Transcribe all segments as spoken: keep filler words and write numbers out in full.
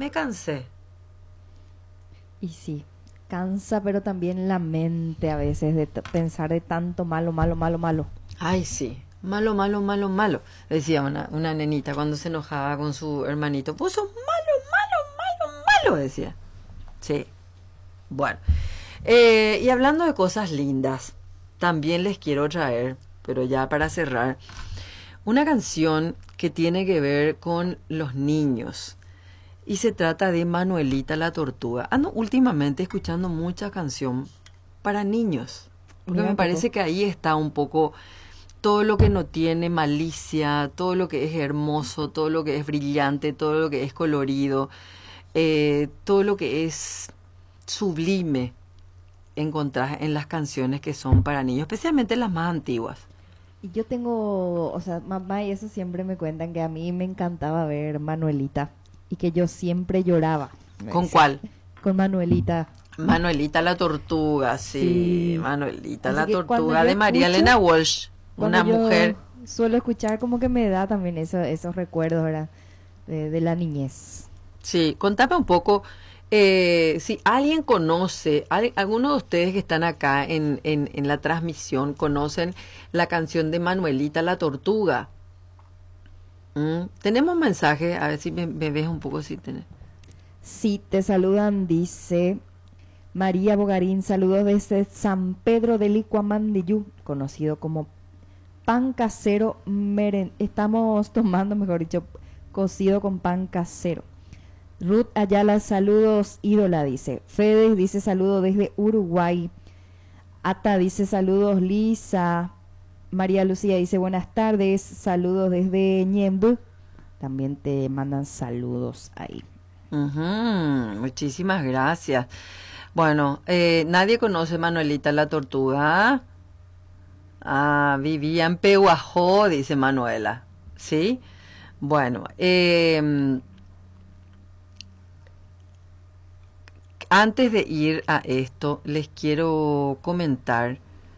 me cansé. Y sí, cansa, pero también la mente a veces de t- pensar de tanto malo, malo, malo, malo. Ay, sí. Malo, malo, malo, malo. Decía una, una nenita cuando se enojaba con su hermanito. Vos sos malo, malo, malo, malo, decía. Sí. Bueno. Eh, y hablando de cosas lindas, también les quiero traer, pero ya para cerrar, una canción que tiene que ver con los niños. Y se trata de Manuelita la Tortuga. Ando últimamente escuchando mucha canción para niños. Porque Mira me un poco. parece que ahí está un poco todo lo que no tiene malicia, todo lo que es hermoso, todo lo que es brillante, todo lo que es colorido, eh, todo lo que es sublime encontrás en las canciones que son para niños, especialmente las más antiguas. Y yo tengo, o sea, mamá y eso siempre me cuentan que a mí me encantaba ver Manuelita y que yo siempre lloraba, me ¿Con dicen. cuál? Con Manuelita. Manuelita la Tortuga, sí, Sí. Manuelita Así la que cuando Tortuga yo de María escucho, Elena Walsh, cuando una yo mujer. suelo escuchar, como que me da también eso, esos recuerdos, ¿verdad? De, de la niñez. Sí, contame un poco, eh, si alguien conoce, al- alguno de ustedes que están acá en, en, en la transmisión, conocen la canción de Manuelita la Tortuga. ¿Mm? Tenemos mensaje, a ver si me, me ves un poco si tenés. Sí, te saludan, dice María Bogarín, saludos desde San Pedro del Icuamandiyú, conocido como pan casero meren. Estamos tomando, mejor dicho, cocido con pan casero. Ruth Ayala, saludos, ídola, dice. Fede dice saludos desde Uruguay. Ata dice saludos, Lisa. María Lucía dice buenas tardes, saludos desde Ñemby. También te mandan saludos ahí. Ujú, muchísimas gracias. Bueno, eh, nadie conoce Manuelita la Tortuga. Ah, vivía en Pehuajó, dice Manuela. ¿Sí? Bueno, eh, antes de ir a esto, les quiero comentar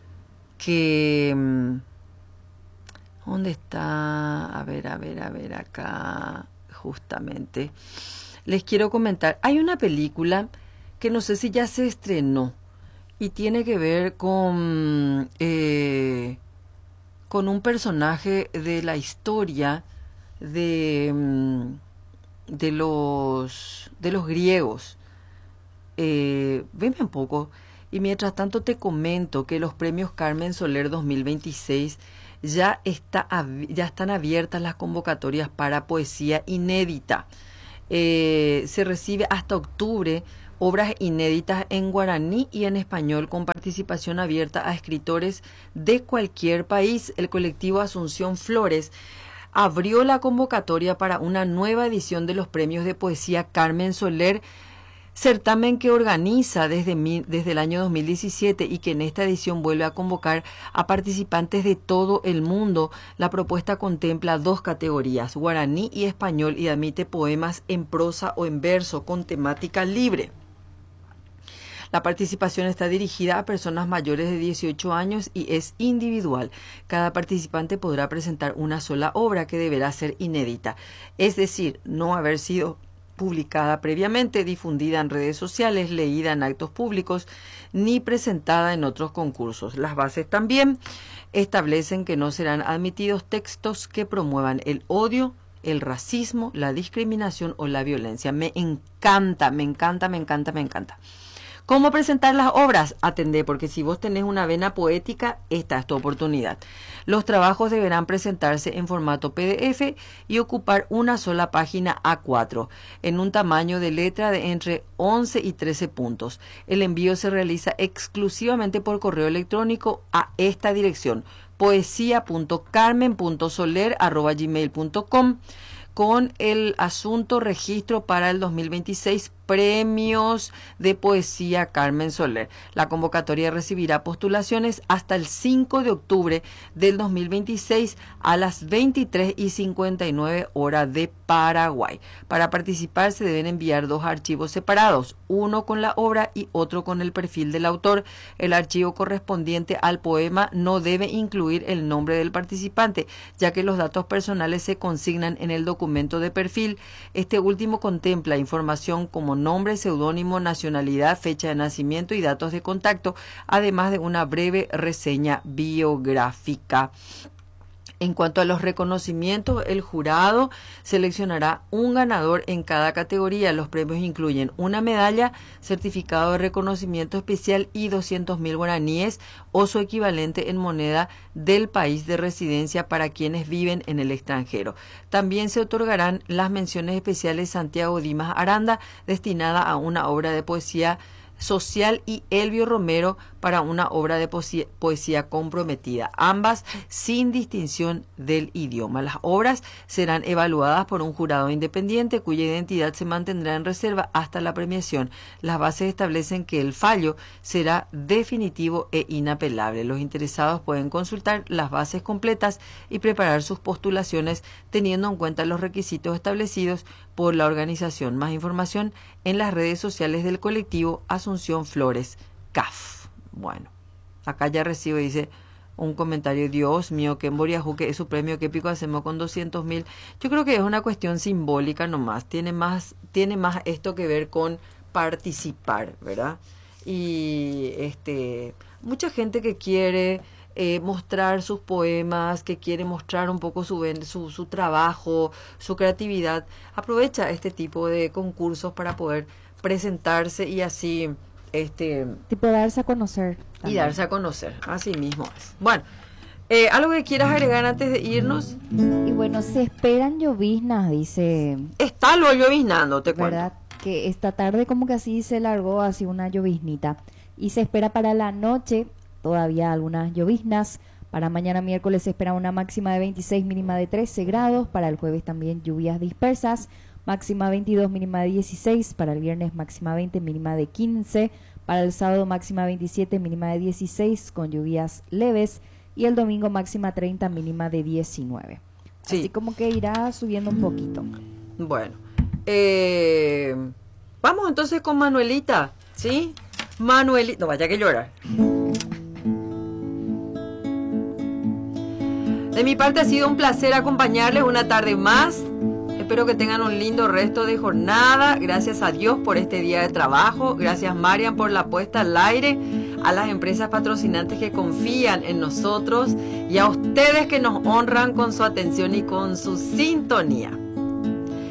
que... mm, ¿dónde está? A ver, a ver, a ver, acá, justamente. Les quiero comentar, hay una película que no sé si ya se estrenó y tiene que ver con, eh, con un personaje de la historia de, mm, de los, de los griegos. Eh, venme un poco. Y mientras tanto te comento que los premios Carmen Soler dos mil veintiséis ya, está, ya están abiertas las convocatorias para poesía inédita. Eh, se recibe hasta octubre obras inéditas en guaraní y en español con participación abierta a escritores de cualquier país. El colectivo Asunción Flores abrió la convocatoria para una nueva edición de los premios de poesía Carmen Soler, certamen que organiza desde, mi, desde el año dos mil diecisiete y que en esta edición vuelve a convocar a participantes de todo el mundo. La propuesta contempla dos categorías, guaraní y español, y admite poemas en prosa o en verso con temática libre. La participación está dirigida a personas mayores de dieciocho años y es individual. Cada participante podrá presentar una sola obra que deberá ser inédita, es decir, no haber sido publicada previamente, difundida en redes sociales, leída en actos públicos, ni presentada en otros concursos. Las bases también establecen que no serán admitidos textos que promuevan el odio, el racismo, la discriminación o la violencia. Me encanta, me encanta, me encanta, me encanta. ¿Cómo presentar las obras? Atendé, porque si vos tenés una vena poética, esta es tu oportunidad. Los trabajos deberán presentarse en formato P D F y ocupar una sola página A cuatro, en un tamaño de letra de entre once y trece puntos. El envío se realiza exclusivamente por correo electrónico a esta dirección, poesía punto carmen punto soler arroba gmail punto com, con el asunto registro para el dos mil veintiséis Premios de Poesía Carmen Soler. La convocatoria recibirá postulaciones hasta el cinco de octubre del dos mil veintiséis a las veintitrés y cincuenta y nueve horas de Paraguay. Para participar se deben enviar dos archivos separados, uno con la obra y otro con el perfil del autor. El archivo correspondiente al poema no debe incluir el nombre del participante, ya que los datos personales se consignan en el documento de perfil. Este último contempla información como nombre, seudónimo, nacionalidad, fecha de nacimiento y datos de contacto, además de una breve reseña biográfica. En cuanto a los reconocimientos, el jurado seleccionará un ganador en cada categoría. Los premios incluyen una medalla, certificado de reconocimiento especial y doscientos mil guaraníes o su equivalente en moneda del país de residencia para quienes viven en el extranjero. También se otorgarán las menciones especiales Santiago Dimas Aranda, destinada a una obra de poesía social, y Elvio Romero para una obra de poesía, poesía comprometida, ambas sin distinción del idioma. Las obras serán evaluadas por un jurado independiente cuya identidad se mantendrá en reserva hasta la premiación. Las bases establecen que el fallo será definitivo e inapelable. Los interesados pueden consultar las bases completas y preparar sus postulaciones teniendo en cuenta los requisitos establecidos por la organización. Más información en las redes sociales del colectivo Asunción Flores C A F. Bueno, acá ya recibo, dice, un comentario: Dios mío, que en Boriajú, que es su premio, qué pico hacemos con doscientos mil. Yo creo que es una cuestión simbólica nomás, tiene más, tiene más esto que ver con participar, ¿verdad? Y este, mucha gente que quiere eh, mostrar sus poemas, que quiere mostrar un poco su, su, su trabajo, su creatividad, aprovecha este tipo de concursos para poder presentarse y así este tipo darse a conocer también. Y darse a conocer, así mismo es. Bueno, eh, ¿algo que quieras agregar antes de irnos? Y bueno, se esperan lloviznas, dice. Está lo lloviznando, te cuento. ¿Verdad? Que esta tarde como que así se largó así una lloviznita. Y se espera para la noche todavía algunas lloviznas. Para mañana miércoles se espera una máxima de veintiséis, mínima de trece grados. Para el jueves también lluvias dispersas. Máxima veintidós, mínima de dieciséis. Para el viernes máxima veinte, mínima de quince. Para el sábado máxima veintisiete, mínima de dieciséis con lluvias leves. Y el domingo máxima treinta, mínima de diecinueve. Sí. Así como que irá subiendo un poquito. Bueno, eh, vamos entonces con Manuelita, ¿sí? Manuelita, no vaya que llorar. De mi parte ha sido un placer acompañarles una tarde más. Espero que tengan un lindo resto de jornada. Gracias a Dios por este día de trabajo. Gracias, Marian, por la puesta al aire. A las empresas patrocinantes que confían en nosotros. Y a ustedes que nos honran con su atención y con su sintonía.